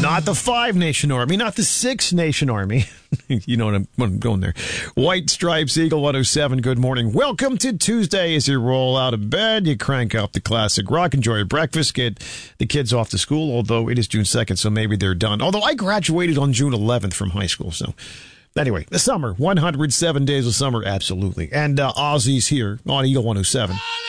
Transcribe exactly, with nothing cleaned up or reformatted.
Not the Five Nation Army, not the Six Nation Army. You know what I'm, what I'm going there. White Stripes, Eagle one oh seven, good morning. Welcome to Tuesday. As you roll out of bed, you crank up the classic rock, enjoy your breakfast, get the kids off to school, although it is June second, so maybe they're done. Although I graduated on June eleventh from high school, so... Anyway, the summer, one hundred seven days of summer, absolutely. And uh, Ozzy's here on Eagle one oh seven.